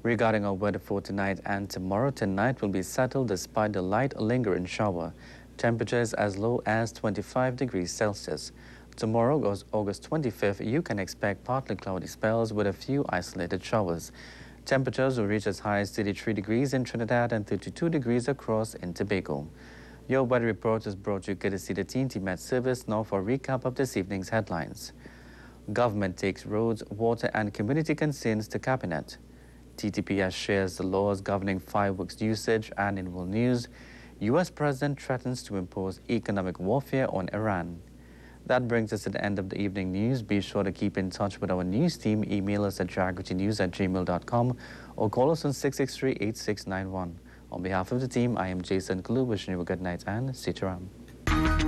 Regarding our weather for tonight and tomorrow, tonight will be settled despite the light lingering shower. Temperatures as low as 25 degrees Celsius. Tomorrow, August 25th, you can expect partly cloudy spells with a few isolated showers. Temperatures will reach as high as 33 degrees in Trinidad and 32 degrees across in Tobago. Your weather report is brought to you courtesy the TNT Met Service. Now for a recap of this evening's headlines. Government takes roads, water and community concerns to Cabinet. TTPS shares the laws governing fireworks usage, and in world news, U.S. President threatens to impose economic warfare on Iran. That brings us to the end of the evening news. Be sure to keep in touch with our news team. Email us at jagritynews@gmail.com or call us on 663-8691. On behalf of the team, I am Jason Kalu, wishing you a good night and Sitaram.